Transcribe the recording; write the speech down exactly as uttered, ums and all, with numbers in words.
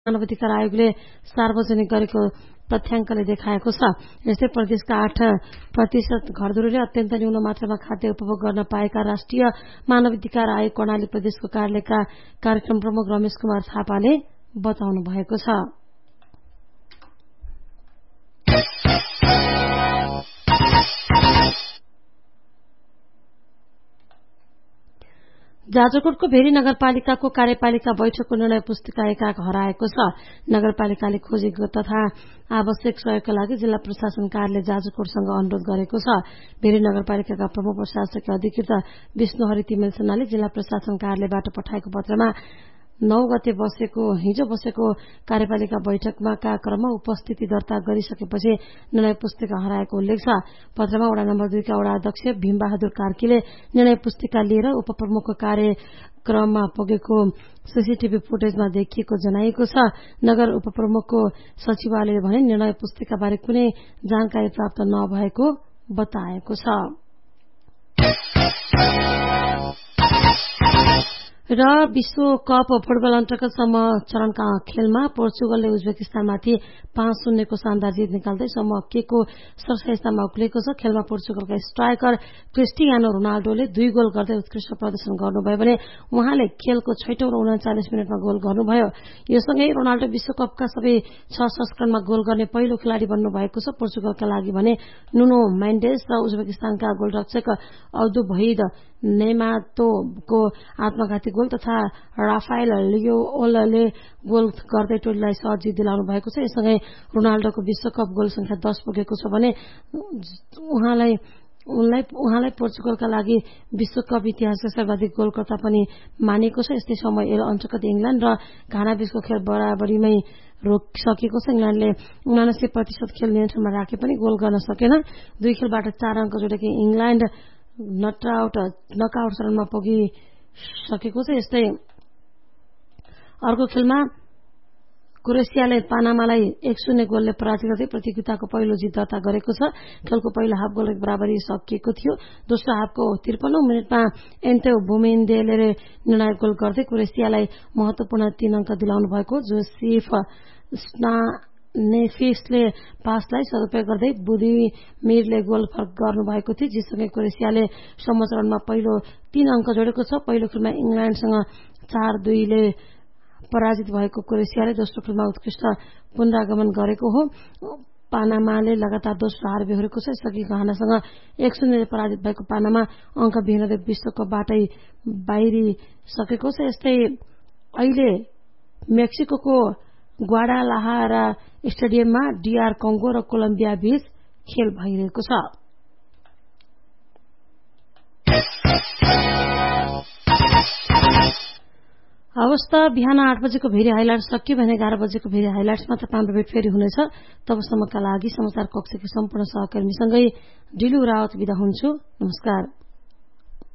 मानवाधिकार आयोगले सार्वजनिक गरेको तथ्याङ्कले देखाएको छ। यस्तै प्रदेशका आठ प्रतिशत घरधुरीले अत्यन्त न्यून मात्रामा खाद्य उपभोग गर्न पाएका राष्ट्रिय मानवाधिकार आयोग कर्णाली प्रदेशको कार्यालयका कार्यक्रम प्रमुख रमेश कुमार थापाले बताउनु भएको छ। जाजरकोटको भेरी नगरपालिकाको कार्यपालिका बैठकको निर्णय पुस्तिका एकाक हराएको छ। नगरपालिकाले खोजेको तथा आवश्यक सहयोगका लागि जिल्ला प्रशासन कार्यालय जाजरकोटसँग अनुरोध गरेको छ। भेरी नगरपालिकाका प्रमुख प्रशासकीय अधिकृत विष्णुहरि तिमेल सेनाले जिल्ला प्रशासन कार्यालयबाट पठाएको पत्रमा नौ गते बसेको हिजो बसेको कार्यपालिका बैठकमा का क्रममा उपस्थिति दर्ता गरिसकेपछि निर्णय पुस्तिका हराएको उल्लेख छ। पत्रमा वडा नम्बर दुईका वडा अध्यक्ष भीमबहादुर कार्कीले निर्णय पुस्तिका लिएर उपप्रमुखको कार्यक्रममा पुगेको सीसीटीभी फुटेजमा देखिएको जनाइएको छ। नगर उपप्रमुखको सचिवालयले भने निर्णय पुस्तिका बारे कुनै जानकारी प्राप्त नभएको बताएको छ। र विश्वकप फुटबल अन्तर्गत समूह चरणका खेलमा पोर्चुगलले उज्बेकिस्तानमाथि पाँच शून्यको शानदार जित निकाल्दै समूह के को षष्ठ स्थानमा उक्लिएको छ। खेलमा पोर्चुगलका स्ट्राइकर क्रिस्टियानो रोनाल्डोले दुई गोल गर्दै उत्कृष्ट प्रदर्शन गर्नुभयो भने उहाँले खेलको छैटौं र उनाचालिस मिनटमा गोल गर्नुभयो। योसँगै रोनाल्डो विश्वकपका सबै छ संस्करणमा गोल गर्ने पहिलो खेलाड़ी बन्नु भएको छ। पोर्चुगलका लागि भने नुनो मेन्डेस र उज्बेकिस्तानका गोलरक्षक अब्दु भइद नेमातोको आत्मघाती गोल तथा राफाएल लियोओलले गोल गर्दै टोलीलाई सहज जित दिलाउनु भएको छ। यससँगै रोनाल्डोको विश्वकप गोल संख्या दस पुगेको छ भने उहाँलाई उनलाई उहाँलाई पोर्चुगलका लागि विश्वकप इतिहासका सर्वाधिक गोलकर्ता पनि मानिएको छ। यस्तै समय एल अन्तर्गत इंग्ल्याण्ड र घाना बीचको खेल बराबरीमै रोकिसकेको छ। इंग्ल्याण्डले उनासी प्रतिशत खेल नियन्त्रणमा राखे पनि गोल गर्न सकेन। दुई खेलबाट चार अंक जोडेको इंग्ल्याण्ड नटआउट नकआउट चरणमा पुगिसकेको छ। यस्तै अर्को खेलमा क्रोएसियाले पानामालाई एक शून्य गोलले पराजित गर्दै प्रतियोगिताको पहिलो जित दर्ता गरेको छ। खेलको पहिलो हाफ गोल बराबरी सकिएको थियो। दोस्रो हाफको त्रिपन्नौ मिनटमा एन्टो बुमेन्देले निर्णायक गोल गर्दै क्रोएसियालाई महत्वपूर्ण तीन अंक दिलाउनु भएको। जोसेफ नेफिसले पासलाई सदुपयोग गर्दै बुदिमिरले गोल फरक गर्नुभएको थियो। जिससँगै क्रोएसियाले समूह चरणमा पहिलो तीन अंक जोडेको छ। पहिलो खेलमा इंग्ल्याण्डसँग चार दुईले पराजित भएको क्रोएसियाले दोस्रो खेलमा उत्कृष्ट पुनरागमन गरेको हो। पानामाले लगातार दोस्रो हार बेहोरेको छ। यसअघि घानासँग एक शून्यले पराजित भएको पानामा अंक विहीन विश्वकपबाटै बाहिरिसकेको छ। यस्तै अहिले मेक्सिकोको ग्वाडालाहारा स्टेडियममा डीआर कंगो र कोलम्बिया बीच खेल भइरहेको छ। अवस्था बिहान आठ बजेको भेरी हाइलाइट सकियो भने एघार बजेको भेरी हाइलाइट्समा तपाईँ भेट फेरि हुनेछ। तबसम्मका लागि समाचार कक्षकी सम्पूर्ण सहकर्मीसँगै डिलु रावत बिदा हुन्छु। नमस्कार।